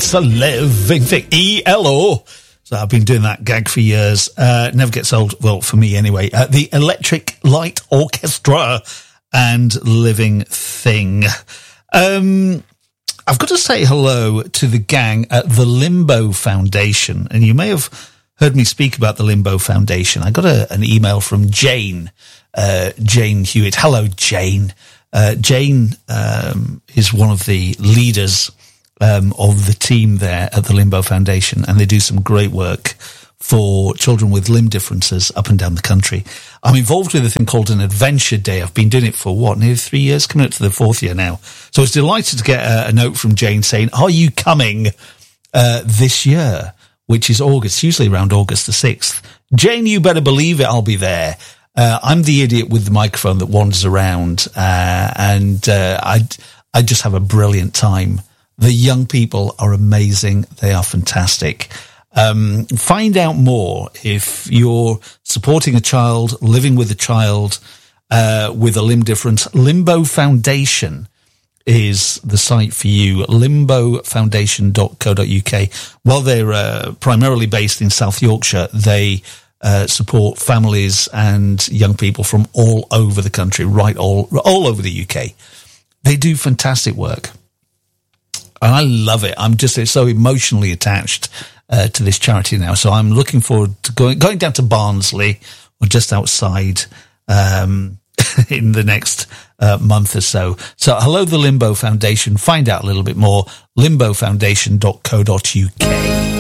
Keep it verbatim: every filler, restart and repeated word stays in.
It's a living thing. E L O. So I've been doing that gag for years. Uh, never gets old. Well, for me anyway. Uh, the Electric Light Orchestra and Living Thing. Um, I've got to say hello to the gang at the Limbo Foundation. And you may have heard me speak about the Limbo Foundation. I got a, an email from Jane, uh, Jane Hewitt. Hello, Jane. Uh, Jane um, is one of the leaders um, of the team there at the Limbo Foundation, and they do some great work for children with limb differences up and down the country. I'm involved with a thing called an Adventure Day. I've been doing it for, what, nearly three years, coming up to the fourth year now. So I was delighted to get a, a note from Jane saying, are you coming uh, this year, which is August, usually around August the sixth. Jane, you better believe it, I'll be there. Uh, I'm the idiot with the microphone that wanders around, uh, and uh, I I just have a brilliant time. The young people are amazing. They are fantastic. Um, find out more if you're supporting a child, living with a child uh, with a limb difference. Limbo Foundation is the site for you, limbo foundation dot co dot uk. While they're uh, primarily based in South Yorkshire, they uh, support families and young people from all over the country, right all all over the U K. They do fantastic work. And I love it. I'm just so emotionally attached uh, to this charity now. So I'm looking forward to going going down to Barnsley, or just outside, um, in the next uh, month or so. So hello, the Limbo Foundation. Find out a little bit more, limbo foundation dot co dot uk.